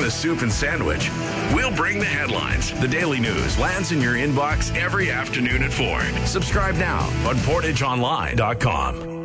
the soup and sandwich. We'll bring the headlines. The Daily News lands in your inbox every afternoon at 4. Subscribe now on PortageOnline.com.